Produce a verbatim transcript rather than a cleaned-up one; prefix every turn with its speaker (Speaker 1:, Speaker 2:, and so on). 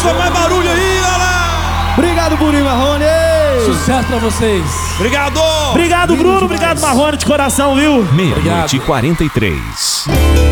Speaker 1: Faz mais barulho aí, galera!
Speaker 2: Obrigado, Bruno Marrone.
Speaker 3: Sucesso pra vocês.
Speaker 1: Obrigado!
Speaker 3: Obrigado, Bruno. Obrigado, Marrone, de coração, viu?
Speaker 4: Meia-noite e quarenta e três.